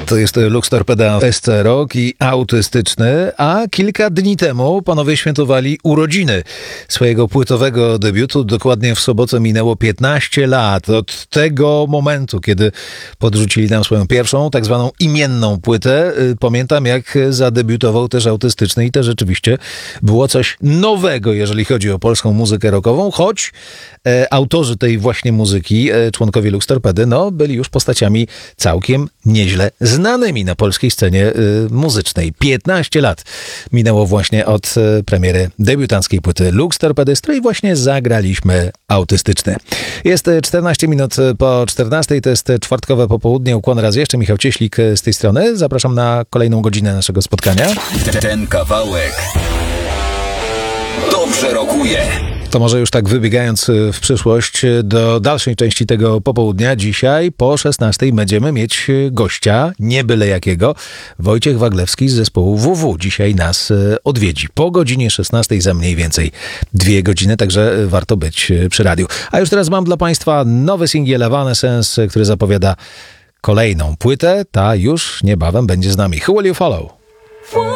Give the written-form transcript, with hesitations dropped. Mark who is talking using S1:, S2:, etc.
S1: To jest Lux Torpeda, SC Rock i Autystyczny, a kilka dni temu panowie świętowali urodziny swojego płytowego debiutu. Dokładnie w sobotę minęło 15 lat od tego momentu, kiedy podrzucili nam swoją pierwszą, tak zwaną imienną płytę. Pamiętam, jak zadebiutował też Autystyczny i to rzeczywiście było coś nowego, jeżeli chodzi o polską muzykę rockową, choć autorzy tej właśnie muzyki, członkowie Lux Torpedy, byli już postaciami całkiem nieźle znanymi na polskiej scenie muzycznej. 15 lat minęło właśnie od premiery debiutanckiej płyty Lux Torpedy, z której właśnie zagraliśmy Autystyczny. Jest 14 minut po 14, to jest czwartkowe popołudnie. Ukłon raz jeszcze, Michał Cieślik z tej strony. Zapraszam na kolejną godzinę naszego spotkania.
S2: Ten kawałek dobrze rokuje.
S1: To może już tak wybiegając w przyszłość do dalszej części tego popołudnia. Dzisiaj po 16 będziemy mieć gościa, nie byle jakiego. Wojciech Waglewski z zespołu WW dzisiaj nas odwiedzi. Po godzinie 16 za mniej więcej 2 godziny, także warto być przy radiu. A już teraz mam dla Państwa nowy singiel Evanescence, który zapowiada kolejną płytę. Ta już niebawem będzie z nami. Who Will You Follow?